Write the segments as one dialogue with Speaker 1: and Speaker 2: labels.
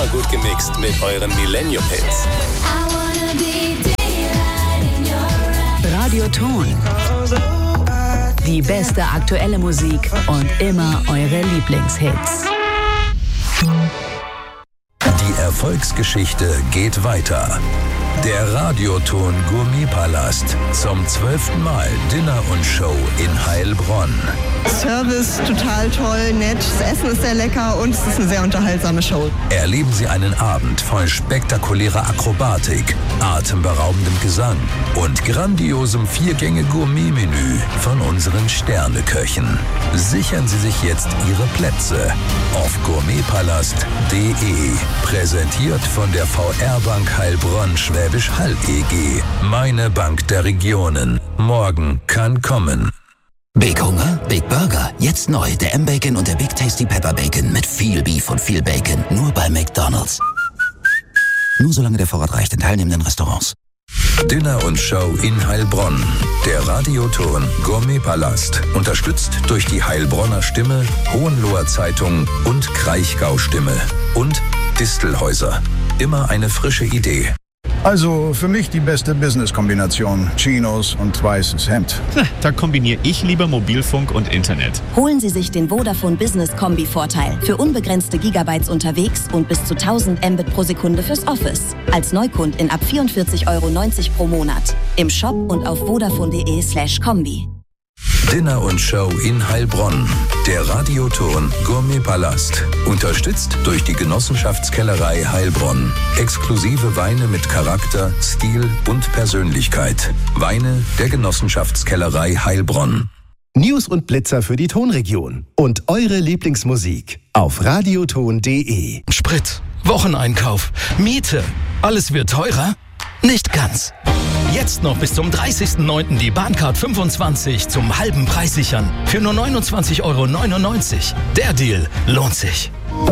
Speaker 1: gut gemixt mit euren Millennium-Hits.
Speaker 2: Radioton. Die beste aktuelle Musik und immer eure Lieblingshits.
Speaker 3: Die Erfolgsgeschichte geht weiter. Der Radioton Gourmetpalast. Zum 12. Mal Dinner und Show in Heilbronn.
Speaker 4: Service total toll, nett, das Essen ist sehr lecker und es ist eine sehr unterhaltsame Show.
Speaker 3: Erleben Sie einen Abend voll spektakulärer Akrobatik, atemberaubendem Gesang und grandiosem 4-Gänge-Gourmet-Menü von unseren Sterneköchen. Sichern Sie sich jetzt Ihre Plätze auf gourmetpalast.de. Präsentiert von der VR-Bank Heilbronn Schwäbisch Hall EG. Meine Bank der Regionen. Morgen kann kommen.
Speaker 5: Big Hunger, Big Burger. Jetzt neu. Der M-Bacon und der Big Tasty Pepper Bacon mit viel Beef und viel Bacon. Nur bei McDonald's. Nur solange der Vorrat reicht in teilnehmenden Restaurants.
Speaker 3: Dinner und Show in Heilbronn. Der Radioton Gourmetpalast. Unterstützt durch die Heilbronner Stimme, Hohenloher Zeitung und Kraichgau Stimme. Und Distelhäuser. Immer eine frische Idee.
Speaker 6: Also für mich die beste Business-Kombination. Chinos und weißes Hemd.
Speaker 7: Da kombiniere ich lieber Mobilfunk und Internet.
Speaker 8: Holen Sie sich den Vodafone Business Kombi-Vorteil. Für unbegrenzte Gigabytes unterwegs und bis zu 1000 Mbit pro Sekunde fürs Office. Als Neukundin ab 44,90 € pro Monat. Im Shop und auf vodafone.de/kombi.
Speaker 3: Dinner und Show in Heilbronn. Der Radioton Gourmetpalast. Unterstützt durch die Genossenschaftskellerei Heilbronn. Exklusive Weine mit Charakter, Stil und Persönlichkeit. Weine der Genossenschaftskellerei Heilbronn.
Speaker 9: News und Blitzer für die Tonregion. Und eure Lieblingsmusik auf radioton.de.
Speaker 10: Sprit, Wocheneinkauf, Miete. Alles wird teurer? Nicht ganz. Jetzt noch bis zum 30.09. die Bahncard 25 zum halben Preis sichern. Für nur 29,99 €. Der Deal lohnt sich.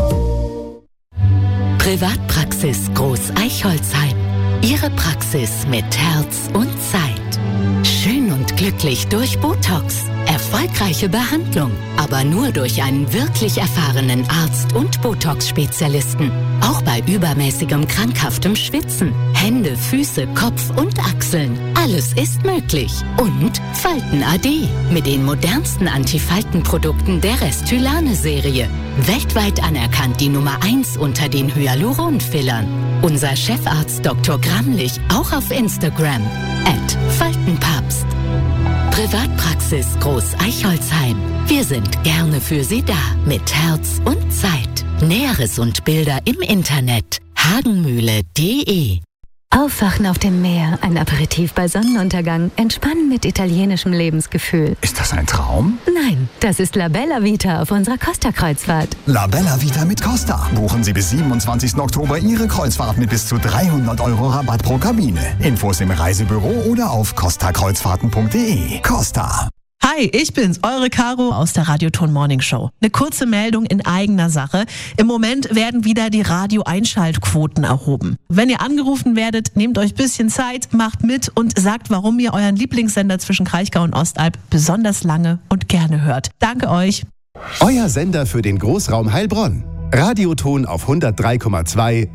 Speaker 2: Privatpraxis Groß Eichholzheim. Ihre Praxis mit Herz und Zeit. Schön und glücklich durch Botox. Erfolgreiche Behandlung, aber nur durch einen wirklich erfahrenen Arzt und Botox-Spezialisten. Auch bei übermäßigem krankhaftem Schwitzen. Hände, Füße, Kopf und Achseln. Alles ist möglich. Und Falten AD mit den modernsten Antifaltenprodukten der Restylane-Serie. Weltweit anerkannt die Nummer 1 unter den Hyaluron-Fillern. Unser Chefarzt Dr. Gramlich auch auf Instagram. @Faltenpapst. Privatpraxis Groß Eichholzheim. Wir sind gerne für Sie da. Mit Herz und Zeit. Näheres und Bilder im Internet. hagenmühle.de.
Speaker 11: Aufwachen auf dem Meer, ein Aperitif bei Sonnenuntergang, entspannen mit italienischem Lebensgefühl.
Speaker 6: Ist das ein Traum?
Speaker 11: Nein, das ist La Bella Vita auf unserer Costa-Kreuzfahrt.
Speaker 12: La Bella Vita mit Costa. Buchen Sie bis 27. Oktober Ihre Kreuzfahrt mit bis zu 300 € Rabatt pro Kabine. Infos im Reisebüro oder auf costakreuzfahrten.de. Costa.
Speaker 13: Hi, ich bin's, eure Caro aus der Radioton Morning Show. Eine kurze Meldung in eigener Sache. Im Moment werden wieder die Radio-Einschaltquoten erhoben. Wenn ihr angerufen werdet, nehmt euch ein bisschen Zeit, macht mit und sagt, warum ihr euren Lieblingssender zwischen Kraichgau und Ostalb besonders lange und gerne hört. Danke euch.
Speaker 9: Euer Sender für den Großraum Heilbronn. Radioton auf 103,2,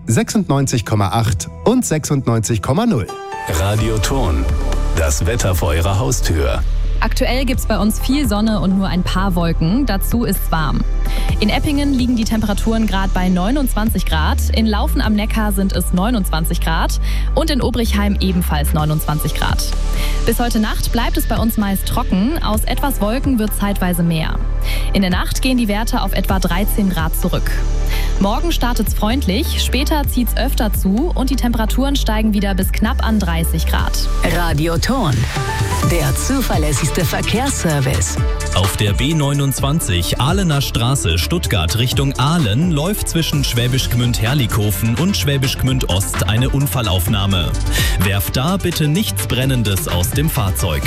Speaker 9: 96,8 und 96,0.
Speaker 1: Radioton. Das Wetter vor Ihrer Haustür.
Speaker 14: Aktuell gibt's bei uns viel Sonne und nur ein paar Wolken. Dazu ist's warm. In Eppingen liegen die Temperaturen gerade bei 29 Grad. In Laufen am Neckar sind es 29 Grad. Und in Obrichheim ebenfalls 29 Grad. Bis heute Nacht bleibt es bei uns meist trocken. Aus etwas Wolken wird zeitweise mehr. In der Nacht gehen die Werte auf etwa 13 Grad zurück. Morgen startet's freundlich, später zieht's öfter zu und die Temperaturen steigen wieder bis knapp an 30 Grad.
Speaker 2: Radioton. Der zuverlässigste Verkehrsservice.
Speaker 15: Auf der B29 Ahlener Straße Stuttgart Richtung Ahlen läuft zwischen Schwäbisch Gmünd-Herlikofen und Schwäbisch Gmünd-Ost eine Unfallaufnahme. Werft da bitte nichts Brennendes aus dem Fahrzeug.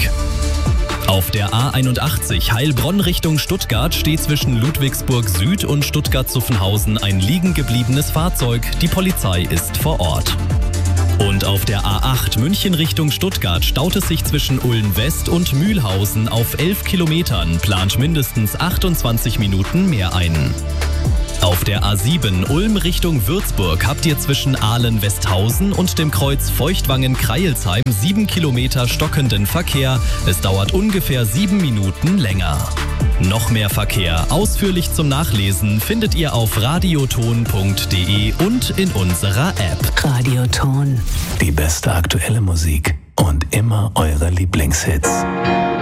Speaker 15: Auf der A81 Heilbronn Richtung Stuttgart steht zwischen Ludwigsburg Süd und Stuttgart-Zuffenhausen ein liegen gebliebenes Fahrzeug. Die Polizei ist vor Ort. Und auf der A8 München Richtung Stuttgart staut es sich zwischen Ulm West und Mühlhausen auf 11 Kilometern, plant mindestens 28 Minuten mehr ein. Auf der A7 Ulm Richtung Würzburg habt ihr zwischen Aalen-Westhausen und dem Kreuz Feuchtwangen-Kreilsheim 7 Kilometer stockenden Verkehr. Es dauert ungefähr 7 Minuten länger. Noch mehr Verkehr ausführlich zum Nachlesen findet ihr auf radioton.de und in unserer App.
Speaker 2: Radioton.
Speaker 1: Die beste aktuelle Musik und immer eure Lieblingshits.